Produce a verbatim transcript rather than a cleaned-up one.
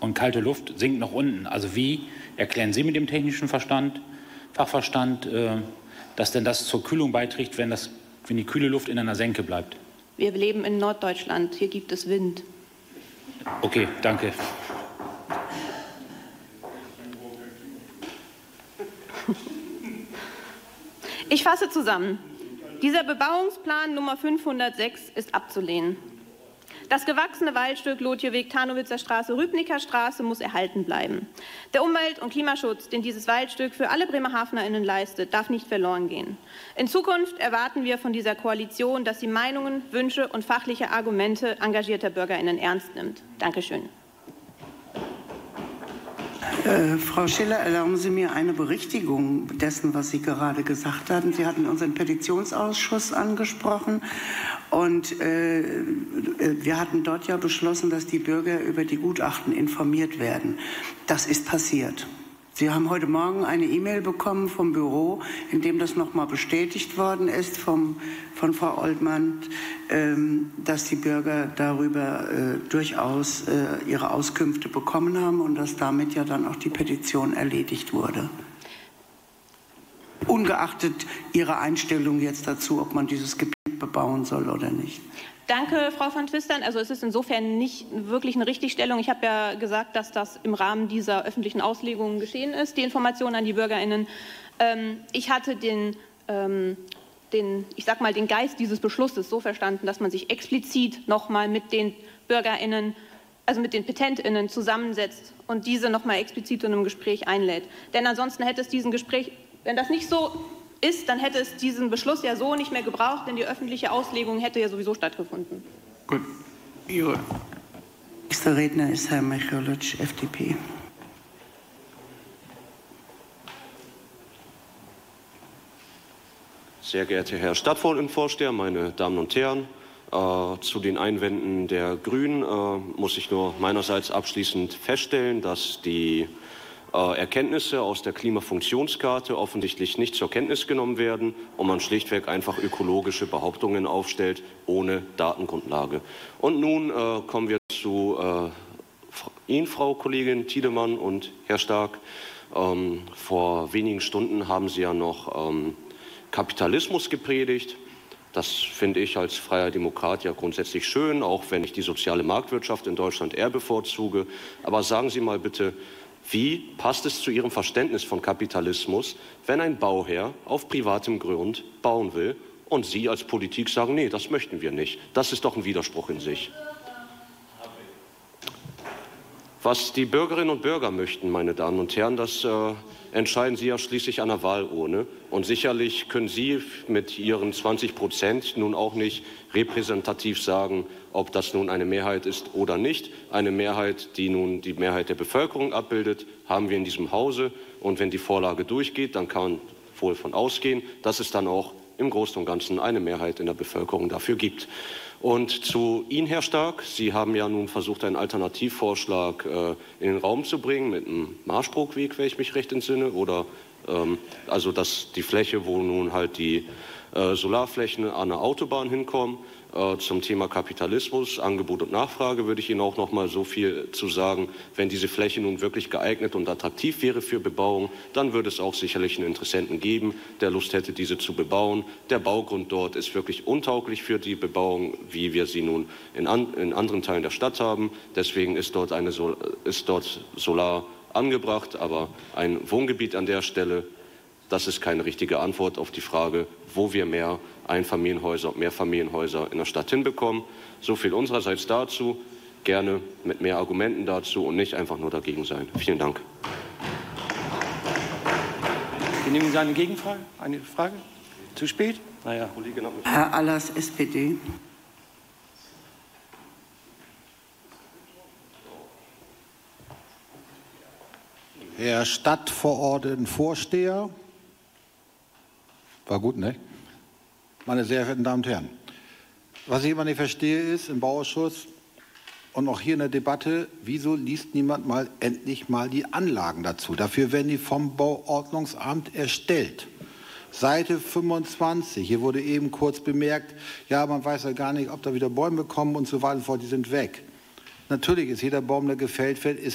und kalte Luft sinkt nach unten. Also wie erklären Sie mit dem technischen Verstand, Fachverstand, äh, dass denn das zur Kühlung beiträgt, wenn, das, wenn die kühle Luft in einer Senke bleibt? Wir leben in Norddeutschland. Hier gibt es Wind. Okay, danke. Ich fasse zusammen. Dieser Bebauungsplan Nummer fünfhundertsechs ist abzulehnen. Das gewachsene Waldstück Lotjeweg-Tarnowitzer Straße, Rübniker Straße muss erhalten bleiben. Der Umwelt- und Klimaschutz, den dieses Waldstück für alle BremerhavenerInnen leistet, darf nicht verloren gehen. In Zukunft erwarten wir von dieser Koalition, dass sie Meinungen, Wünsche und fachliche Argumente engagierter BürgerInnen ernst nimmt. Dankeschön. Äh, Frau Schiller, erlauben Sie mir eine Berichtigung dessen, was Sie gerade gesagt haben. Sie hatten unseren Petitionsausschuss angesprochen und äh, wir hatten dort ja beschlossen, dass die Bürger über die Gutachten informiert werden. Das ist passiert. Sie haben heute Morgen eine E-Mail bekommen vom Büro, in dem das noch mal bestätigt worden ist vom, von Frau Oltmann, ähm, dass die Bürger darüber äh, durchaus äh, ihre Auskünfte bekommen haben und dass damit ja dann auch die Petition erledigt wurde. Ungeachtet Ihrer Einstellung jetzt dazu, ob man dieses Gebiet bebauen soll oder nicht. Danke, Frau van Twistern. Also es ist insofern nicht wirklich eine Richtigstellung. Ich habe ja gesagt, dass das im Rahmen dieser öffentlichen Auslegungen geschehen ist, die Information an die BürgerInnen. Ähm, ich hatte den, ähm, den, ich sag mal, den Geist dieses Beschlusses so verstanden, dass man sich explizit nochmal mit den BürgerInnen, also mit den PetentInnen zusammensetzt und diese nochmal explizit in einem Gespräch einlädt. Denn ansonsten hätte es diesen Gespräch, wenn das nicht so ist, dann hätte es diesen Beschluss ja so nicht mehr gebraucht, denn die öffentliche Auslegung hätte ja sowieso stattgefunden. Gut. Ihre nächster Redner ist Herr Michailowitsch, F D P. Sehr geehrter Herr Stadtverordnetenvorsteher, meine Damen und Herren, äh, zu den Einwänden der Grünen äh, muss ich nur meinerseits abschließend feststellen, dass die Erkenntnisse aus der Klimafunktionskarte offensichtlich nicht zur Kenntnis genommen werden und man schlichtweg einfach ökologische Behauptungen aufstellt ohne Datengrundlage. Und nun äh, kommen wir zu äh, Ihnen, Frau Kollegin Tiedemann und Herr Stark. Ähm, vor wenigen Stunden haben Sie ja noch ähm, Kapitalismus gepredigt. Das finde ich als freier Demokrat ja grundsätzlich schön, auch wenn ich die soziale Marktwirtschaft in Deutschland eher bevorzuge. Aber sagen Sie mal bitte, wie passt es zu Ihrem Verständnis von Kapitalismus, wenn ein Bauherr auf privatem Grund bauen will und Sie als Politik sagen, nee, das möchten wir nicht. Das ist doch ein Widerspruch in sich. Was die Bürgerinnen und Bürger möchten, meine Damen und Herren, das äh, entscheiden Sie ja schließlich an der Wahlurne. Und sicherlich können Sie mit Ihren zwanzig Prozent nun auch nicht repräsentativ sagen, ob das nun eine Mehrheit ist oder nicht. Eine Mehrheit, die nun die Mehrheit der Bevölkerung abbildet, haben wir in diesem Hause. Und wenn die Vorlage durchgeht, dann kann man wohl davon ausgehen, dass es dann auch im Großen und Ganzen eine Mehrheit in der Bevölkerung dafür gibt. Und zu Ihnen, Herr Stark, Sie haben ja nun versucht, einen Alternativvorschlag äh, in den Raum zu bringen mit einem Marschbruckweg, wenn ich mich recht entsinne, oder ähm, also dass die Fläche, wo nun halt die äh, Solarflächen an der Autobahn hinkommen. Äh, zum Thema Kapitalismus, Angebot und Nachfrage würde ich Ihnen auch noch mal so viel zu sagen. Wenn diese Fläche nun wirklich geeignet und attraktiv wäre für Bebauung, dann würde es auch sicherlich einen Interessenten geben, der Lust hätte, diese zu bebauen. Der Baugrund dort ist wirklich untauglich für die Bebauung, wie wir sie nun in, an, in anderen Teilen der Stadt haben. Deswegen ist dort, eine, ist dort Solar angebracht, aber ein Wohngebiet an der Stelle, das ist keine richtige Antwort auf die Frage, wo wir mehr Einfamilienhäuser und Mehrfamilienhäuser in der Stadt hinbekommen. So viel unsererseits dazu. Gerne mit mehr Argumenten dazu und nicht einfach nur dagegen sein. Vielen Dank. Genehmigen Sie eine Gegenfrage? Eine Frage? Zu spät? Naja, Herr Allers, S P D. Herr Stadtverordnetenvorsteher, war gut, ne? Meine sehr verehrten Damen und Herren, was ich immer nicht verstehe ist, im Bauausschuss und auch hier in der Debatte, wieso liest niemand mal endlich mal die Anlagen dazu? Dafür werden die vom Bauordnungsamt erstellt. Seite fünfundzwanzig, hier wurde eben kurz bemerkt, ja, man weiß ja gar nicht, ob da wieder Bäume kommen und so weiter und so fort, die sind weg. Natürlich ist jeder Baum, der gefällt wird, ist